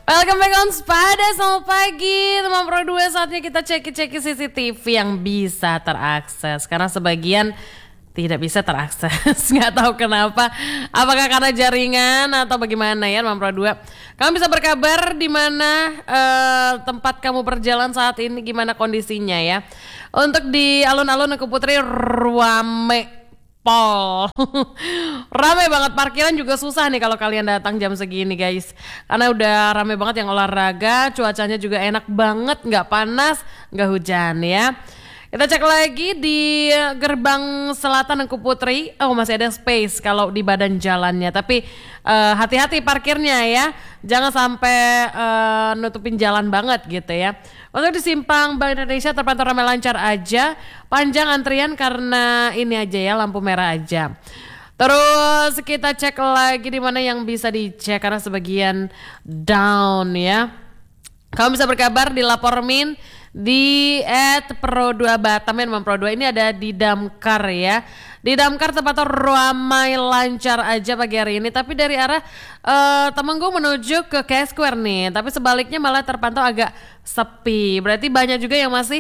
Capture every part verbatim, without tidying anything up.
Welcome back on Spada, selamat pagi teman Pro dua. Saatnya kita cek-cek C C T V yang bisa terakses, karena sebagian tidak bisa terakses. Nggak tahu kenapa, apakah karena jaringan atau bagaimana ya teman Pro dua. Kamu bisa berkabar di mana uh, tempat kamu berjalan saat ini, gimana kondisinya ya. Untuk di alun-alun Engku Putri rame pol. Rame banget, parkiran juga susah nih kalau kalian datang jam segini guys, karena udah rame banget yang olahraga. Cuacanya juga enak banget, nggak panas nggak hujan ya. Kita cek lagi di gerbang selatan Engku Putri. Oh, masih ada space kalau di badan jalannya, tapi uh, hati-hati parkirnya ya, jangan sampai uh, nutupin jalan banget gitu ya. Untuk di simpang Bank Indonesia terpantau ramai lancar aja, panjang antrian karena ini aja ya, lampu merah aja. Terus kita cek lagi di mana yang bisa dicek karena sebagian down ya. Kamu bisa berkabar di lapor min di at Pro dua Batam ya, Pro dua ini ada di Damkar ya. Di Damkar tempat ramai lancar aja pagi hari ini, tapi dari arah uh, Temenggung menuju ke K Square nih, tapi sebaliknya malah terpantau agak sepi. Berarti banyak juga yang masih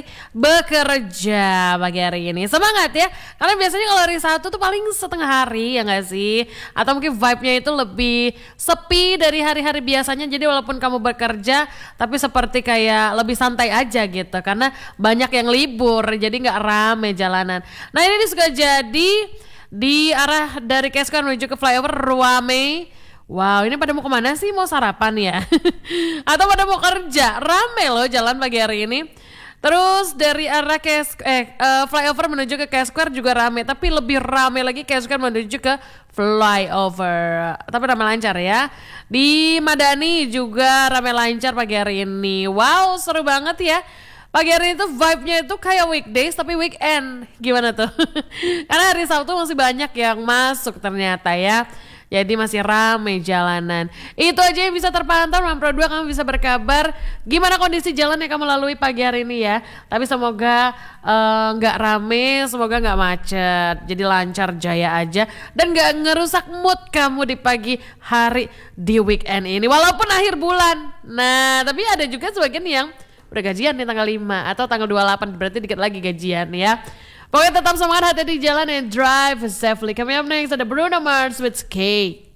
bekerja pagi hari ini. Semangat ya, karena biasanya kalau hari Sabtu tuh paling setengah hari ya gak sih, atau mungkin vibe-nya itu lebih sepi dari hari-hari biasanya. Jadi walaupun kamu bekerja, tapi seperti kayak lebih santai aja gitu, karena banyak yang libur, jadi gak rame jalanan. Nah ini juga jadi di arah dari K Square menuju ke flyover Ruame. Wow, ini pada mau kemana sih? Mau sarapan ya? Atau pada mau kerja? Rame loh jalan pagi hari ini. Terus dari arah K eh, uh, flyover menuju ke K Square juga rame, tapi lebih rame lagi K Square menuju ke flyover. Tapi rame lancar ya. Di Madani juga rame lancar pagi hari ini. Wow, seru banget ya. Pagi hari itu vibe-nya itu kayak weekdays tapi weekend. Gimana tuh? Karena hari Sabtu masih banyak yang masuk ternyata ya. Jadi masih rame jalanan. Itu aja yang bisa terpantau. Pro dua kamu bisa berkabar gimana kondisi jalan yang kamu lalui pagi hari ini ya. Tapi semoga nggak uh, rame, semoga nggak macet. Jadi lancar jaya aja dan nggak ngerusak mood kamu di pagi hari di weekend ini. Walaupun akhir bulan. Nah tapi ada juga sebagian yang udah gajian nih tanggal lima atau tanggal dua puluh delapan, berarti dikit lagi gajian ya. Pokoknya tetap semangat, hati di jalan and drive safely. Kami up next ada Bruno Mars with Skate.